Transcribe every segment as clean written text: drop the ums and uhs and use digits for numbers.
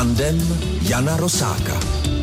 Tandem Jana Rosáka.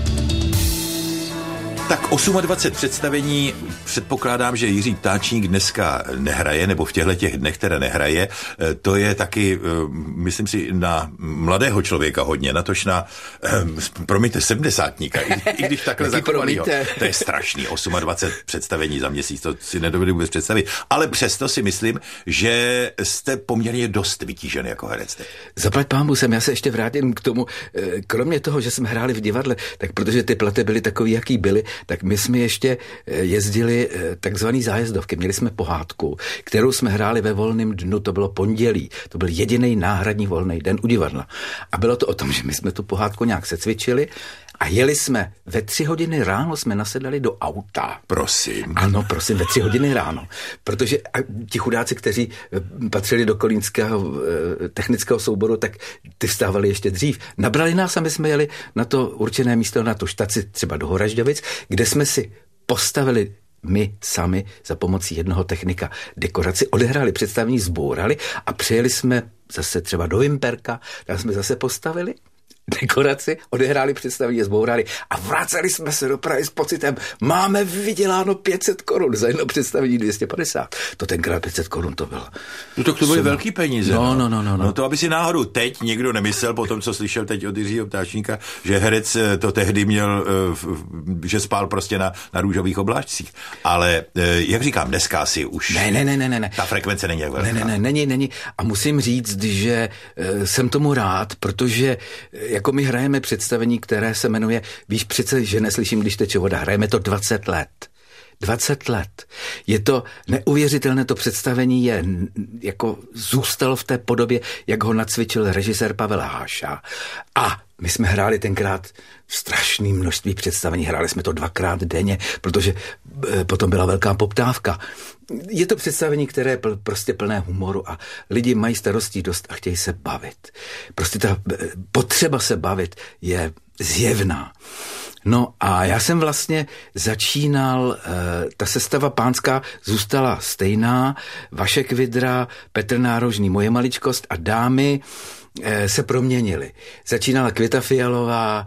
Tak 28 představení, předpokládám, že Jiří Ptáčník dneska nehraje, nebo v těchto dnech teda nehraje. To je taky, myslím si, na mladého člověka hodně, natož na, promiňte, 70-tníka, i když takhle zachovalýho. To je strašný, 28 představení za měsíc, to si nedovedu vůbec představit. Ale přesto si myslím, že jste poměrně dost vytížený jako herec. Zaplať pánbůh já se ještě vrátím k tomu, kromě toho, že jsme hráli v divadle, tak protože ty platy byly takový, jaký byly, tak my jsme ještě jezdili takzvaný zájezdovky. Měli jsme pohádku, kterou jsme hráli ve volném dnu, to bylo pondělí. To byl jediný náhradní volný den u divadla. A bylo to o tom, že my jsme tu pohádku nějak secvičili a jeli jsme ve 3:00 ráno, jsme nasedali do auta. Prosím. Ano, prosím, ve 3:00 ráno. Protože ti chudáci, kteří patřili do kolínského technického souboru, tak ty vstávali ještě dřív. Nabrali nás a my jsme jeli na to určené místo, na tu štaci, třeba do Horažďovic, kde jsme si postavili my sami za pomocí jednoho technika dekoraci, odehráli představení, zbourali a přijeli jsme zase třeba do Vimperka, tam jsme zase postavili dekoraci, odehráli představení, zbourali a vraceli jsme se do Prahy s pocitem, máme vyděláno 500 korun za jedno představení 250. To tenkrát 500 korun to bylo. No tak to byly velký peníze. No to aby si náhodou teď někdo nemyslel, po tom, co slyšel teď od Jiřího Ptáčníka, že herec to tehdy měl, že spál prostě na růžových obláčcích. Ale jak říkám, dneska asi už Ne. Ta frekvence není jak velká. Ne, není. A musím říct, že jsem tomu rád, protože jako my hrajeme představení, které se jmenuje Víš přece, že neslyším, když teče voda. Hrajeme to 20 let. 20 let. Je to neuvěřitelné, to představení je jako zůstalo v té podobě, jak ho nacvičil režisér Pavel Háša. A my jsme hráli tenkrát strašné množství představení, hráli jsme to 2krát denně, protože potom byla velká poptávka. Je to představení, které je prostě plné humoru a lidi mají starostí dost a chtějí se bavit. Prostě ta potřeba se bavit je zjevná. No a já jsem vlastně začínal, ta sestava pánská zůstala stejná, Vašek Vidra, Petr Nárožný, moje maličkost a dámy se proměnily. Začínala Květa Fialová,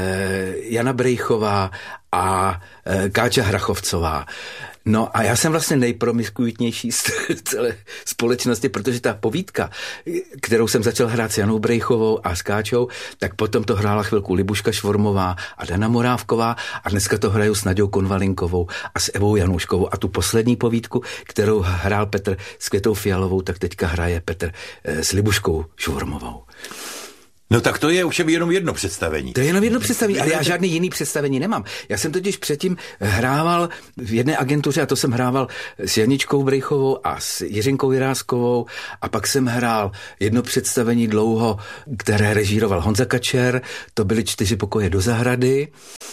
Jana Brejchová a Káča Hrachovcová. No a já jsem vlastně nejpromiskuitnější z celé společnosti, protože ta povídka, kterou jsem začal hrát s Janou Brejchovou a s Káčou, tak potom to hrála chvilku Libuška Švormová a Dana Morávková a dneska to hraju s Naďou Konvalinkovou a s Evou Janouškovou. A tu poslední povídku, kterou hrál Petr s Květou Fialovou, tak teďka hraje Petr s Libuškou Švormovou. No tak to je už jenom jedno představení. To je jenom jedno představení, ale já žádný jiný představení nemám. Já jsem totiž předtím hrával v jedné agentuře a to jsem hrával s Janičkou Brejchovou a s Jiřinkou Jiráskovou a pak jsem hrál jedno představení dlouho, které režíroval Honza Kačer, to byly 4 pokoje do zahrady.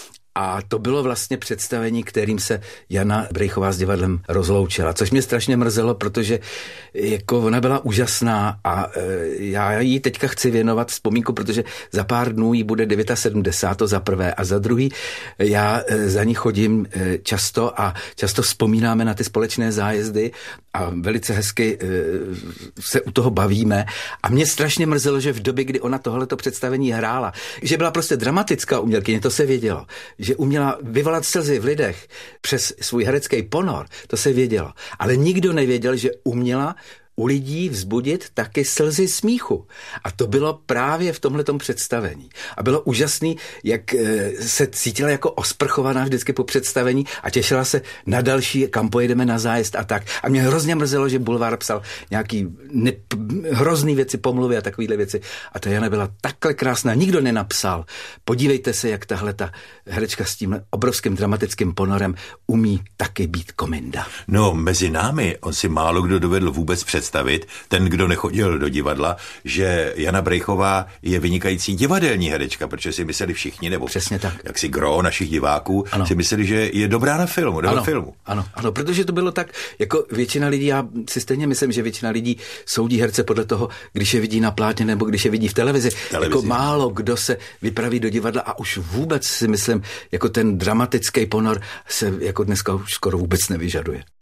A to bylo vlastně představení, kterým se Jana Brejchová s divadlem rozloučila, což mě strašně mrzelo, protože jako ona byla úžasná a já jí teďka chci věnovat vzpomínku, protože za pár dnů jí bude 79, to za prvé, a za druhý já za ní chodím často a často vzpomínáme na ty společné zájezdy a velice hezky se u toho bavíme. A mě strašně mrzelo, že v době, kdy ona tohleto představení hrála, že byla prostě dramatická umělkyně, to se vědělo, že uměla vyvolat slzy v lidech přes svůj herecký ponor, to se vědělo. Ale nikdo nevěděl, že uměla u lidí vzbudit taky slzy smíchu. A to bylo právě v tomhletom představení. A bylo úžasný, jak se cítila jako osprchovaná vždycky po představení a těšila se na další, kam pojedeme na zájezd a tak. A mě hrozně mrzelo, že Bulvár psal nějaký hrozný věci, pomluvy a takovýhle věci. A ta Jana byla takhle krásná, nikdo nenapsal. Podívejte se, jak tahle ta herečka s tím obrovským dramatickým ponorem umí taky být kominda. No, mezi námi on si málo kdo dovedl vůbec představit, ten, kdo nechodil do divadla, že Jana Brejchová je vynikající divadelní herečka, protože si mysleli všichni, nebo přesně tak. Jak si gro našich diváků, si mysleli, že je dobrá na filmu, filmu. Ano, protože to bylo tak, jako většina lidí, já si stejně myslím, že většina lidí soudí herce podle toho, když je vidí na plátně nebo když je vidí v televizi. Jako málo kdo se vypraví do divadla a už vůbec si myslím, jako ten dramatický ponor se jako dneska už skoro vůbec nevyžaduje.